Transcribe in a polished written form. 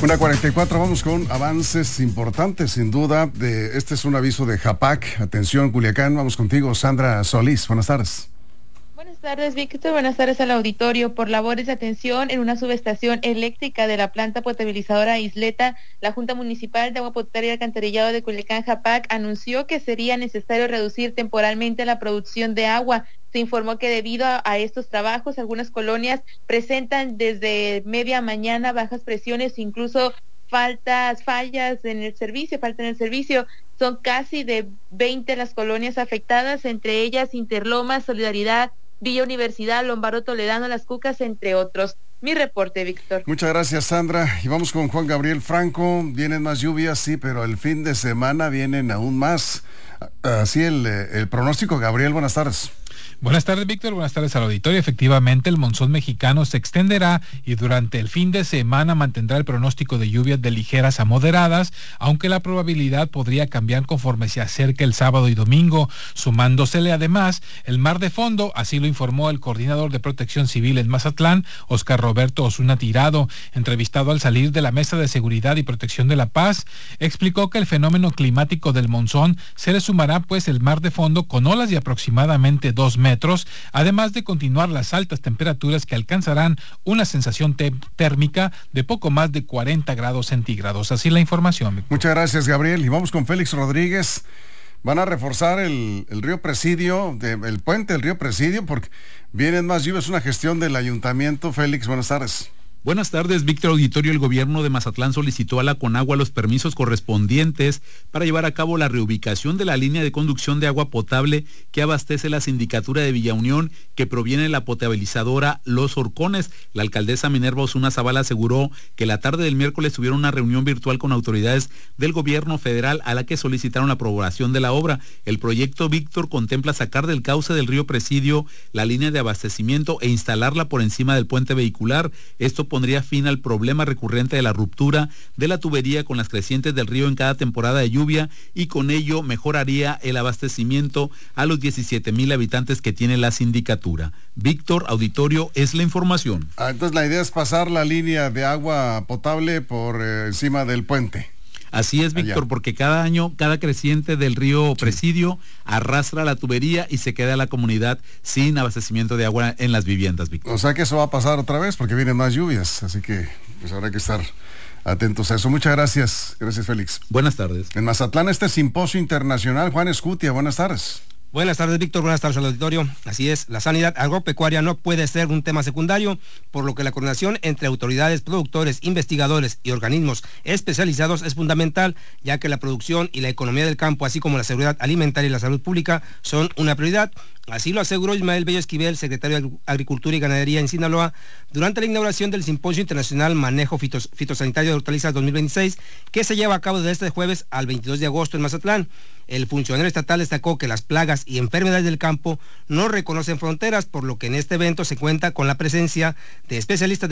1:44, vamos con avances importantes, sin duda. Este es un aviso de JAPAC. Atención, Culiacán. Vamos contigo, Sandra Solís. Buenas tardes. Buenas tardes, Víctor. Buenas tardes al auditorio. Por labores de atención en una subestación eléctrica de la planta potabilizadora Isleta, la Junta Municipal de Agua Potable y Alcantarillado de Culiacán, JAPAC, anunció que sería necesario reducir temporalmente la producción de agua. Se informó que debido a estos trabajos, algunas colonias presentan desde media mañana bajas presiones, incluso fallas en el servicio. Son casi de 20 las colonias afectadas, entre ellas Interlomas, Solidaridad, Villa Universidad, Lombardo Toledano, Las Cucas, entre otros. Mi reporte, Víctor. Muchas gracias, Sandra. Y vamos con Juan Gabriel Franco. Vienen más lluvias, sí, pero el fin de semana vienen aún más. Así el pronóstico, Gabriel, buenas tardes. Buenas tardes, Víctor. Buenas tardes al auditorio. Efectivamente, el monzón mexicano se extenderá y durante el fin de semana mantendrá el pronóstico de lluvias de ligeras a moderadas, aunque la probabilidad podría cambiar conforme se acerque el sábado y domingo, sumándosele además el mar de fondo, así lo informó el coordinador de Protección Civil en Mazatlán, Óscar Roberto Osuna Tirado, entrevistado al salir de la Mesa de Seguridad y Protección de la Paz. Explicó que el fenómeno climático del monzón se le sumará pues el mar de fondo con olas de aproximadamente 2 metros, además de continuar las altas temperaturas que alcanzarán una sensación térmica de poco más de 40 grados centígrados. Así la información. Muchas gracias, Gabriel. Y vamos con Félix Rodríguez. Van a reforzar el río Presidio, el puente del río Presidio, porque vienen más lluvias. Una gestión del ayuntamiento. Félix, buenas tardes. Buenas tardes, Víctor Auditorio. El gobierno de Mazatlán solicitó a la Conagua los permisos correspondientes para llevar a cabo la reubicación de la línea de conducción de agua potable que abastece la sindicatura de Villa Unión, que proviene de la potabilizadora Los Horcones. La alcaldesa Minerva Osuna Zavala aseguró que la tarde del miércoles tuvieron una reunión virtual con autoridades del gobierno federal a la que solicitaron la aprobación de la obra. El proyecto, Víctor, contempla sacar del cauce del río Presidio la línea de abastecimiento e instalarla por encima del puente vehicular. Esto pondría fin al problema recurrente de la ruptura de la tubería con las crecientes del río en cada temporada de lluvia, y con ello mejoraría el abastecimiento a los 17,000 habitantes que tiene la sindicatura. Víctor, auditorio, es la información. Entonces la idea es pasar la línea de agua potable por encima del puente. Así es, Víctor, porque cada año, cada creciente del río Presidio arrastra la tubería y se queda la comunidad sin abastecimiento de agua en las viviendas, Víctor. O sea que eso va a pasar otra vez porque vienen más lluvias, así que pues habrá que estar atentos a eso. Muchas gracias. Gracias, Félix. Buenas tardes. En Mazatlán, simposio internacional. Juan Escutia, buenas tardes. Buenas tardes, Víctor. Buenas tardes al auditorio. Así es, la sanidad agropecuaria no puede ser un tema secundario, por lo que la coordinación entre autoridades, productores, investigadores y organismos especializados es fundamental, ya que la producción y la economía del campo, así como la seguridad alimentaria y la salud pública, son una prioridad. Así lo aseguró Ismael Bello Esquivel, secretario de Agricultura y Ganadería en Sinaloa, durante la inauguración del Simposio Internacional Manejo Fitosanitario de Hortalizas 2026, que se lleva a cabo desde este jueves al 22 de agosto en Mazatlán. El funcionario estatal destacó que las plagas y enfermedades del campo no reconocen fronteras, por lo que en este evento se cuenta con la presencia de especialistas